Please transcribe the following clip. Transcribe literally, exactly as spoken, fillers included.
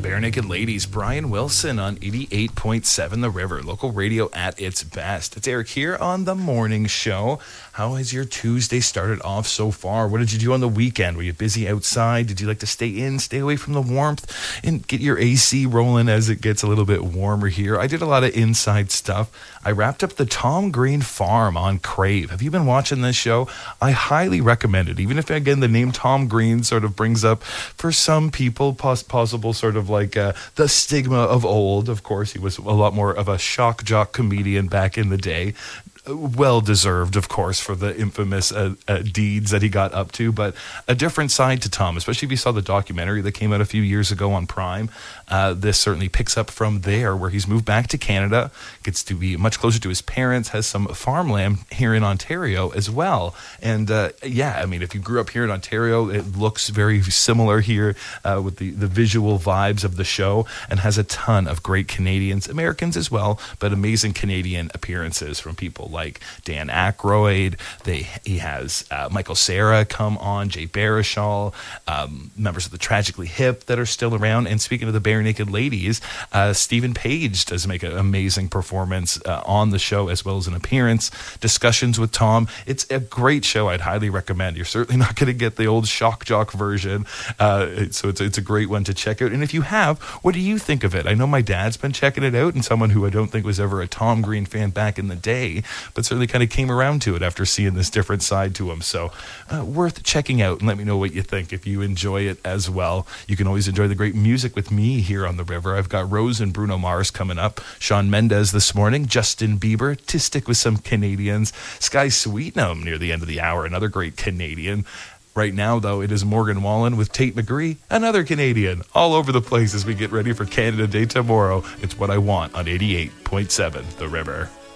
Barenaked Ladies, Brian Wilson on eighty-eight point seven The River, local radio at its best. It's Eric here on the morning show. How has your Tuesday started off so far? What did you do on the weekend? Were you busy outside? Did you like to stay in, stay away from the warmth, and get your A C rolling as it gets a little bit warmer here? I did a lot of inside stuff. I wrapped up the Tom Green Farm on Crave. Have you been watching this show? I highly recommend it, even if, again, the name Tom Green sort of brings up, for some people, pos- possible sort of like uh, the stigma of old. Of course, he was a lot more of a shock jock comedian back in the day. Well deserved, of course, for the infamous uh, uh, deeds that he got up to, but a different side to Tom, especially if you saw the documentary that came out a few years ago on Prime. Uh, this certainly picks up from there, where he's moved back to Canada, gets to be much closer to his parents, has some farmland here in Ontario as well. And uh, yeah, I mean, if you grew up here in Ontario, it looks very similar here uh, with the, the visual vibes of the show, and has a ton of great Canadians, Americans as well, but amazing Canadian appearances from people like Dan Aykroyd. They he has uh, Michael Cera come on, Jay Baruchel, um, members of the Tragically Hip that are still around. And speaking of the Barenaked Ladies, uh, Stephen Page does make an amazing performance uh, on the show, as well as an appearance, discussions with Tom. It's a great show. I'd highly recommend. You're certainly not going to get the old shock jock version, uh, so it's, it's a great one to check out. And if you have, what do you think of it? I know my dad's been checking it out, and someone who I don't think was ever a Tom Green fan back in the day, but certainly kind of came around to it after seeing this different side to him. So uh, worth checking out, and let me know what you think if you enjoy it as well. You can always enjoy the great music with me here on the river. I've got Rose and Bruno Mars coming up, Shawn Mendes this morning, Justin Bieber, to stick with some Canadians, Sky Sweetnam near the end of the hour, another great Canadian. Right now, though, it is Morgan Wallen with Tate McGree, another Canadian, all over the place as we get ready for Canada Day tomorrow. It's What I Want on eighty-eight point seven The River.